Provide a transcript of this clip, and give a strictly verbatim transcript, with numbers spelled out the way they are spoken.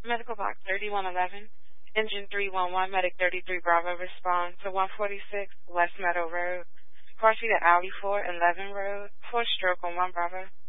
Medical Box thirty-one eleven, Engine three one one, Medic thirty-three Bravo, respond to one forty-six West Meadow Road. Car seat at Audi four eleven Road, four stroke on one Bravo.